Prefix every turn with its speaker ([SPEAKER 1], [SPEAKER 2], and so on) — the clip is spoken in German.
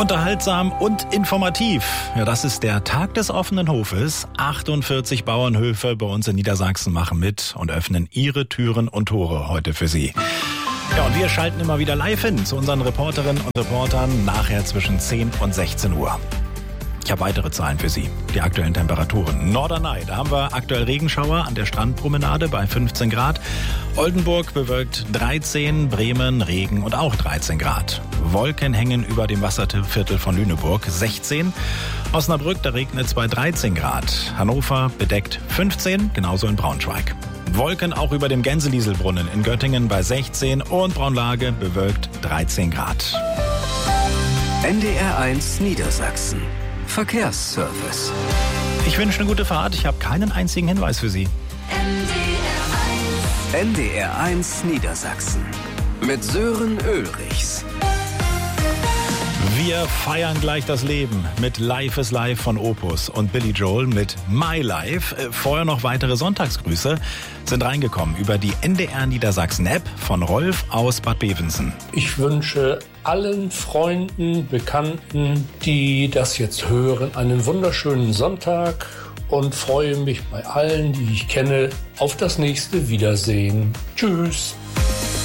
[SPEAKER 1] Unterhaltsam und informativ. Ja, das ist der Tag des offenen Hofes. 48 Bauernhöfe bei uns in Niedersachsen machen mit und öffnen ihre Türen und Tore heute für Sie. Ja, und wir schalten immer wieder live hin zu unseren Reporterinnen und Reportern nachher zwischen 10 und 16 Uhr. Ich habe weitere Zahlen für Sie. Die aktuellen Temperaturen. Norderney, da haben wir aktuell Regenschauer an der Strandpromenade bei 15 Grad. Oldenburg bewölkt 13, Bremen Regen und auch 13 Grad. Wolken hängen über dem Wasserviertel von Lüneburg 16. Osnabrück, da regnet es bei 13 Grad. Hannover bedeckt 15, genauso in Braunschweig. Wolken auch über dem Gänselieselbrunnen in Göttingen bei 16 und Braunlage bewölkt 13 Grad.
[SPEAKER 2] NDR1 Niedersachsen. Verkehrsservice.
[SPEAKER 1] Ich wünsche eine gute Fahrt. Ich habe keinen einzigen Hinweis für Sie.
[SPEAKER 2] NDR1 Niedersachsen. Mit Sören Ulrichs.
[SPEAKER 1] Wir feiern gleich das Leben mit Life is Life von Opus und Billy Joel mit My Life. Vorher noch weitere Sonntagsgrüße sind reingekommen über die NDR Niedersachsen App von Rolf aus Bad Bevensen.
[SPEAKER 3] Ich wünsche allen Freunden, Bekannten, die das jetzt hören, einen wunderschönen Sonntag und freue mich bei allen, die ich kenne, auf das nächste Wiedersehen. Tschüss.